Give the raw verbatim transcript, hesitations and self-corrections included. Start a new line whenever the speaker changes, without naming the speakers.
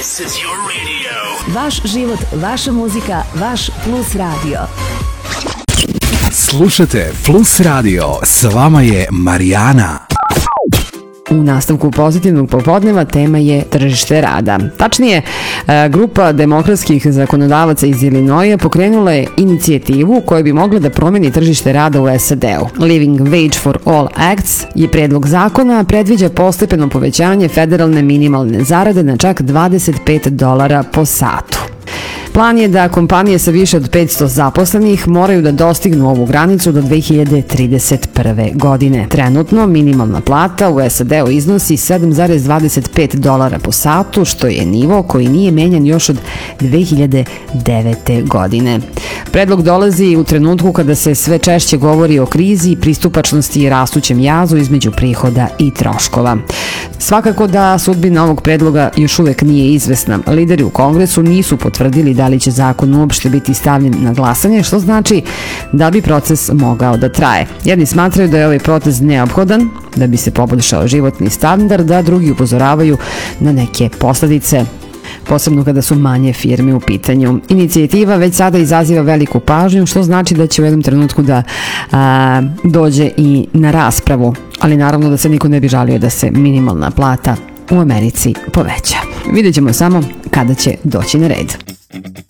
This is your radio.
Vaš život, vaša muzika, vaš Plus radio.
Slušate Plus radio, s vama je Marijana.
U nastavku pozitivnog popodneva tema je tržište rada. Tačnije, grupa demokratskih zakonodavaca iz Ilinoja pokrenula je inicijativu koja bi mogla da promeni tržište rada u S A D-u. Living Wage for All Acts je predlog zakona, predviđa postepeno povećanje federalne minimalne zarade na čak dvadeset pet dolara po satu. Plan je da kompanije sa više od petsto zaposlenih moraju da dostignu ovu granicu do dve hiljade trideset prve. godine. Trenutno minimalna plata u S A D-u iznosi sedam zarez dvadeset pet dolara po satu, što je nivo koji nije menjan još od dve hiljade devete. godine. Predlog dolazi u trenutku kada se sve češće govori o krizi, pristupačnosti i rastućem jazu između prihoda i troškova. Svakako da sudbina ovog predloga još uvek nije izvesna. Lideri u Kongresu nisu potvrdili da li će zakon uopšte biti stavljen na glasanje, što znači da bi proces mogao da traje. Jedni smatraju da je ovaj proces neophodan da bi se poboljšao životni standard, a drugi upozoravaju na neke posledice, posebno kada su manje firme u pitanju. Inicijativa već sada izaziva veliku pažnju, što znači da će u jednom trenutku da a, dođe i na raspravu, ali naravno da se niko ne bi žalio da se minimalna plata u Americi poveća. Vidjet ćemo samo kada će doći na red.